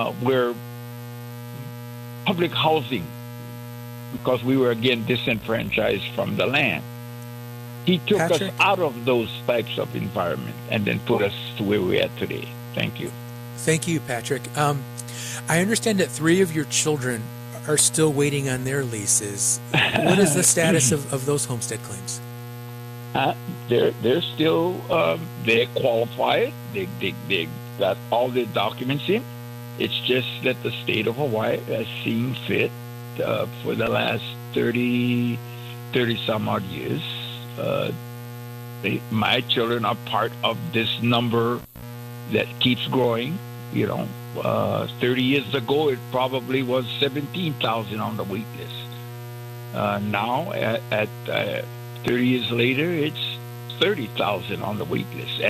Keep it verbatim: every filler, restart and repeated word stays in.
uh, were public housing because we were again disenfranchised from the land. He took us Patrick, out of those types of environment and then put us to where we're at today. Thank you. thank you, Patrick. Um, I understand that three of your children are still waiting on their leases. What is the status of, of those homestead claims? Uh, they're they're still um, they're qualified. They, they they got all their documents in. It's just that the state of Hawaii has seen fit uh, for the last thirty, thirty some odd years. Uh, they, my children are part of this number that keeps growing. You know, uh, thirty years ago it probably was seventeen thousand on the wait list. Uh, now at, at uh, thirty years later, it's thirty thousand on the wait list.